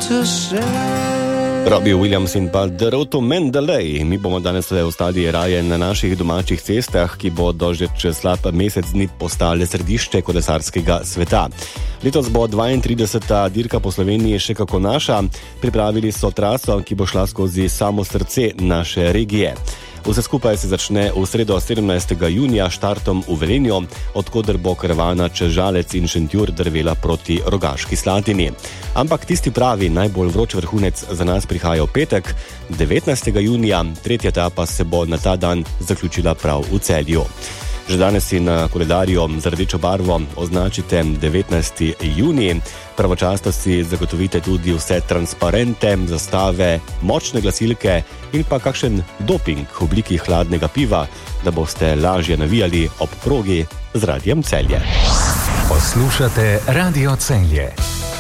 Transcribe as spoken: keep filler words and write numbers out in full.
to say. Robbie Williams in pa The Road to Mandalay. Mi bomo danes ostali raje na naših domačih cestah, ki bodo že čez slab mesec dni postale središče kolesarskega sveta. Letos bo dvaintrideseta dirka po Sloveniji še kako naša. Pripravili so traso, ki bo šla skozi samo srce naše regije. Vse skupaj se začne v sredo sedemnajstega junija štartom v Velenju, odkoder bo karavana čez Žalec in Šentjur drvela proti Rogaški Slatini. Ampak tisti pravi najbolj vroč vrhunec za nas prihaja v petek, devetnajstega junija, tretja etapa se bo na ta dan zaključila prav v Celju. Že danes si na koledarju z rdečo barvo označite devetnajsti junij. Pravočasno si zagotovite tudi vse transparente, zastave, močne glasilke in pa kakšen doping v obliki hladnega piva, da boste lažje navijali ob progi z Radiem Celje. Poslušate Radio Celje.